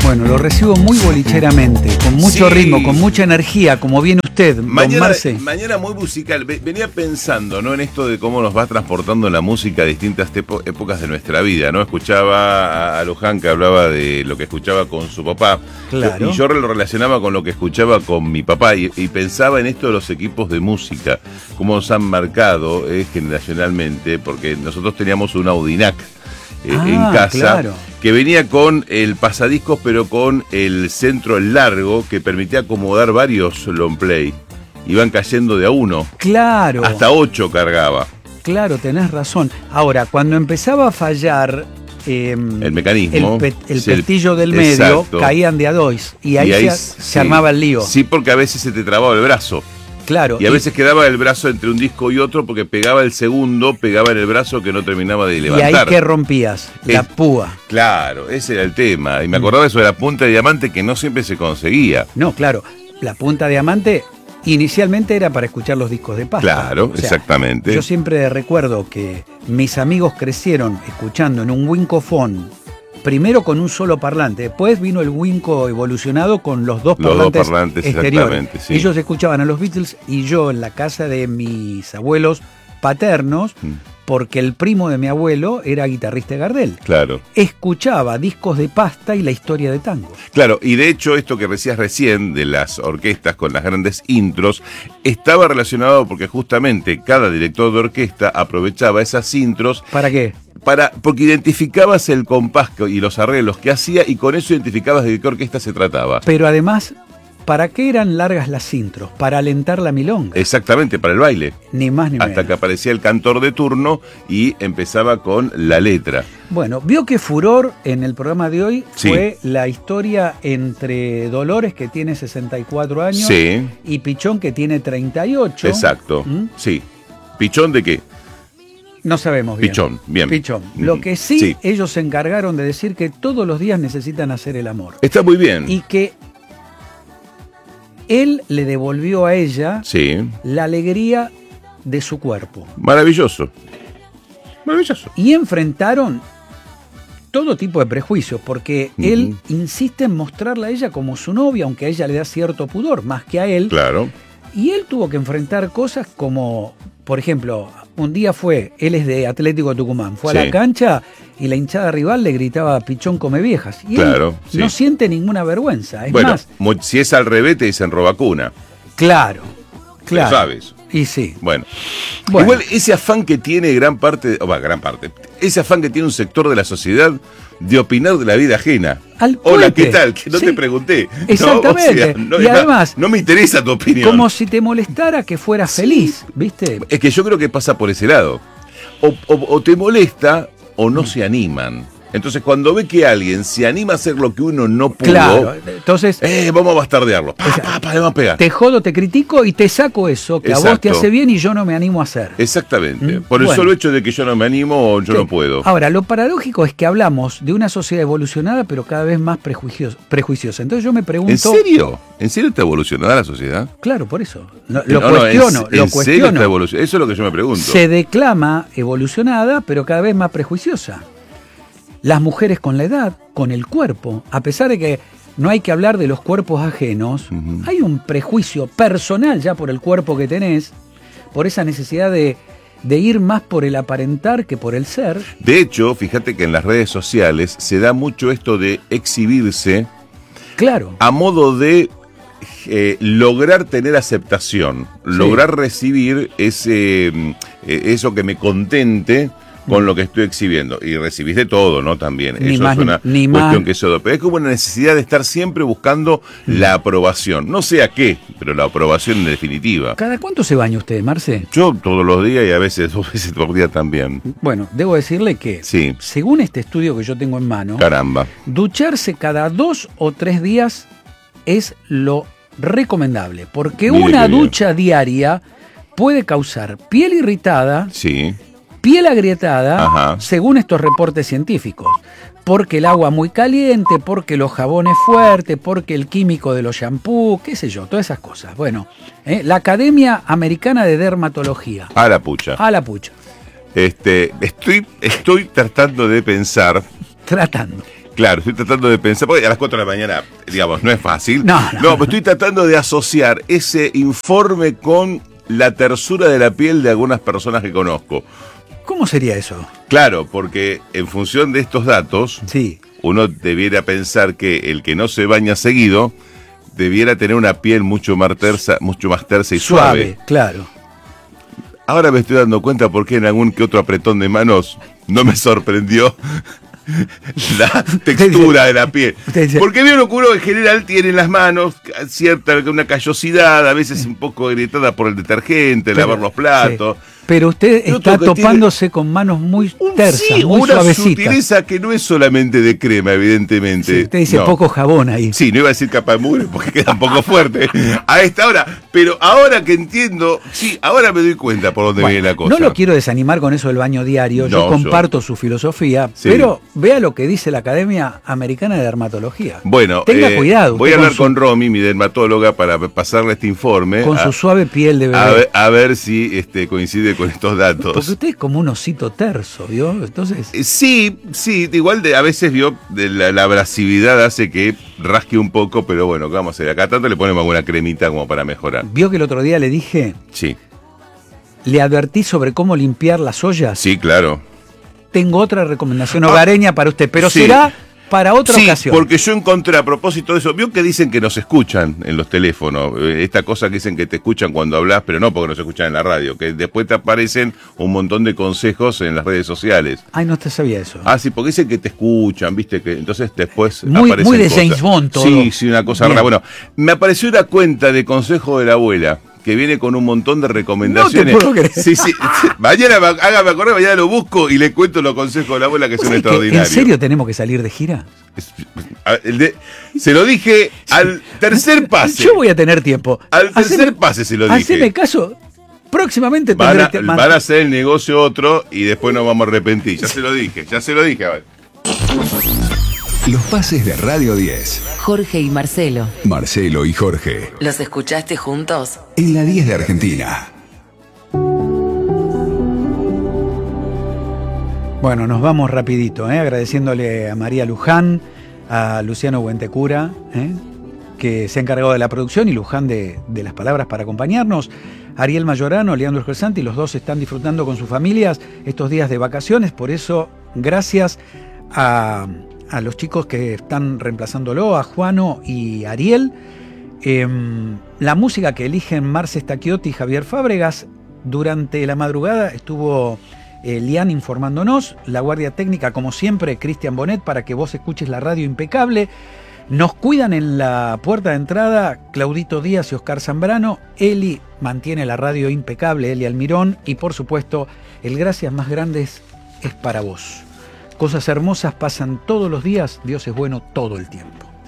Bueno, lo recibo muy bolicheramente, con mucho ritmo, con mucha energía, como viene usted, don Marce. Mañana muy musical. Venía pensando, ¿no?, en esto de cómo nos va transportando la música a distintas épocas de nuestra vida, ¿no? Escuchaba a Luján, que hablaba de lo que escuchaba con su papá. Claro. Y yo lo relacionaba con lo que escuchaba con mi papá y pensaba en esto de los equipos de música, cómo nos han marcado generacionalmente, porque nosotros teníamos un Audinac en casa, claro, que venía con el pasadiscos, pero con el centro largo que permitía acomodar varios long play. Iban cayendo de a uno. Claro. Hasta 8 cargaba. Claro, tenés razón. Ahora, cuando empezaba a fallar el mecanismo, el pestillo del medio, exacto, caían de a dos. Y ahí se armaba el lío. Sí, porque a veces se te trababa el brazo. Claro. Y a veces quedaba el brazo entre un disco y otro porque pegaba el segundo, pegaba en el brazo que no terminaba de levantar. ¿Y ahí qué rompías? La púa. Claro, ese era el tema. Y me acordaba eso de la punta de diamante, que no siempre se conseguía. No, claro. La punta de diamante inicialmente era para escuchar los discos de pasta. Claro, exactamente. Yo siempre recuerdo que mis amigos crecieron escuchando en un Wincofone, primero con un solo parlante, después vino el Winco evolucionado con los dos parlantes exteriores. Sí. Ellos escuchaban a los Beatles y yo en la casa de mis abuelos paternos, porque el primo de mi abuelo era guitarrista de Gardel. Claro. Escuchaba discos de pasta y la historia de tango. Claro, y de hecho esto que decías recién de las orquestas con las grandes intros estaba relacionado porque justamente cada director de orquesta aprovechaba esas intros. ¿Para qué? Porque identificabas el compás y los arreglos que hacía y con eso identificabas de qué orquesta se trataba. Pero además, ¿para qué eran largas las intros? Para alentar la milonga. Exactamente, para el baile. Ni más ni menos. Hasta que aparecía el cantor de turno y empezaba con la letra. Bueno, vio que furor en el programa de hoy fue la historia entre Dolores, que tiene 64 años, y Pichón, que tiene 38. Exacto, sí. ¿Pichón de qué? No sabemos bien. Pichón, bien. Pichón. Lo que sí, ellos se encargaron de decir que todos los días necesitan hacer el amor. Está muy bien. Y que él le devolvió a ella la alegría de su cuerpo. Maravilloso. Maravilloso. Y enfrentaron todo tipo de prejuicios, porque él insiste en mostrarla a ella como su novia, aunque a ella le da cierto pudor, más que a él. Claro. Y él tuvo que enfrentar cosas como, por ejemplo, un día él es de Atlético Tucumán, fue a la cancha y la hinchada rival le gritaba Pichón come viejas. Y él no siente ninguna vergüenza. Es más, si es al revés te dicen robacuna. Claro. Lo sabes. Y sí. Bueno. Igual ese afán que tiene ese afán que tiene un sector de la sociedad de opinar de la vida ajena. Hola, ¿qué tal? Que no te pregunté. Exactamente. Y además, no me interesa tu opinión. Como si te molestara que fueras feliz, ¿viste? Es que yo creo que pasa por ese lado. O te molesta o no se animan. Entonces, cuando ve que alguien se anima a hacer lo que uno no pudo, entonces vamos a bastardearlo. Le van a pegar. Te jodo, te critico y te saco eso que a vos te hace bien y yo no me animo a hacer. Exactamente. Por el solo hecho de que yo no me animo o yo no puedo. Ahora, lo paradójico es que hablamos de una sociedad evolucionada, pero cada vez más prejuiciosa. Entonces yo me pregunto... ¿En serio? ¿En serio está evolucionada la sociedad? Claro, por eso. Lo cuestiono. ¿En serio está evolucionada? Eso es lo que yo me pregunto. Se declama evolucionada, pero cada vez más prejuiciosa. Las mujeres con la edad, con el cuerpo, a pesar de que no hay que hablar de los cuerpos ajenos, hay un prejuicio personal ya por el cuerpo que tenés, por esa necesidad de ir más por el aparentar que por el ser. De hecho, fíjate que en las redes sociales se da mucho esto de exhibirse, a modo de lograr tener aceptación, lograr recibir eso que me contente con lo que estoy exhibiendo. Y recibís de todo, ¿no? También. Eso es una cuestión que eso. Pero es como una necesidad de estar siempre buscando la aprobación. No sé a qué, pero la aprobación en definitiva. ¿Cada cuánto se baña usted, Marce? Yo todos los días y a veces 2 veces por día también. Bueno, debo decirle que, según este estudio que yo tengo en mano, ducharse cada 2 o 3 días es lo recomendable. Porque una ducha diaria puede causar piel irritada, piel agrietada, según estos reportes científicos. Porque el agua muy caliente, porque los jabones fuertes, porque el químico de los shampoos, qué sé yo, todas esas cosas. Bueno, la Academia Americana de Dermatología. A la pucha. Estoy tratando de pensar. Claro, estoy tratando de pensar, porque a las 4 de la mañana, digamos, no es fácil. No, pero estoy tratando de asociar ese informe con la tersura de la piel de algunas personas que conozco. ¿Cómo sería eso? Claro, porque en función de estos datos, sí, uno debiera pensar que el que no se baña seguido debiera tener una piel mucho más tersa y suave. Claro. Ahora me estoy dando cuenta por qué en algún que otro apretón de manos no me sorprendió la textura de la piel. Porque veo que uno en general tiene en las manos cierta una callosidad, a veces un poco agrietada por el detergente, lavar los platos. Sí. Pero usted está topándose con manos muy tersas, muy una suavecitas. Sutileza que no es solamente de crema, evidentemente. Sí, usted dice poco jabón ahí. Sí, no iba a decir capa de mugre porque queda un poco fuerte a esta hora. Pero ahora que entiendo, sí, ahora me doy cuenta por dónde viene la cosa. No lo quiero desanimar con eso del baño diario. Yo comparto su filosofía, pero vea lo que dice la Academia Americana de Dermatología. Bueno, tenga cuidado. Voy a hablar con Romy, mi dermatóloga, para pasarle este informe. Con su suave piel de bebé. A ver si coincide con estos datos. Porque usted es como un osito terso, ¿vio? Entonces... Sí, igual a veces, ¿vio? La abrasividad hace que rasque un poco, pero bueno, vamos a ver, acá tanto le ponemos alguna cremita como para mejorar. ¿Vio que el otro día le dije? Sí. Le advertí sobre cómo limpiar las ollas. Sí, claro. Tengo otra recomendación hogareña para usted, pero será para otra ocasión. Porque yo encontré a propósito de eso, vio que dicen que nos escuchan en los teléfonos, esta cosa que dicen que te escuchan cuando hablas, pero no porque nos escuchan en la radio, que después te aparecen un montón de consejos en las redes sociales. Ay, no te sabía eso. Ah, sí, porque dicen que te escuchan, viste, que entonces después aparecen muy de cosas. James Bond todo. Sí, una cosa rara. Bueno, me apareció una cuenta de consejo de la abuela, que viene con un montón de recomendaciones. No te puedo creer. Sí. Mañana, hágame acordar, mañana lo busco y le cuento los consejos de la abuela que son extraordinarios. ¿En serio tenemos que salir de gira? Se lo dije al tercer pase. Yo voy a tener tiempo. Al tercer pase se lo dije. Haceme caso. Próximamente van a hacer el negocio otro y después nos vamos a arrepentir. Ya se lo dije. A ver. Los pases de Radio 10. Jorge y Marcelo. Marcelo y Jorge. ¿Los escuchaste juntos? En la 10 de Argentina. Bueno, nos vamos rapidito, agradeciéndole a María Luján, a Luciano Buentecura, que se ha encargado de la producción, y Luján de las palabras para acompañarnos. Ariel Mayorano, Leandro Escalsanti, los dos están disfrutando con sus familias estos días de vacaciones, por eso gracias a los chicos que están reemplazándolo, a Juano y Ariel. La música que eligen Marce Stacchiotti y Javier Fábregas. Durante la madrugada estuvo Lian informándonos, la guardia técnica como siempre, Cristian Bonet, para que vos escuches la radio impecable. Nos cuidan en la puerta de entrada Claudito Díaz y Oscar Zambrano. Eli mantiene la radio impecable, Eli Almirón, y por supuesto el gracias más grande es para vos. Cosas hermosas pasan todos los días, Dios es bueno todo el tiempo.